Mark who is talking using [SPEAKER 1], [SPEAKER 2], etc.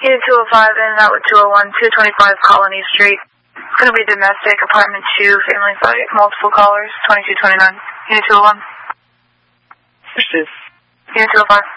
[SPEAKER 1] Unit 205 in and out with 201, 225 Colony Street. It's going to be domestic, apartment 2, family site, multiple callers, 2229. Unit 201.
[SPEAKER 2] Pursuit.
[SPEAKER 1] Unit 205.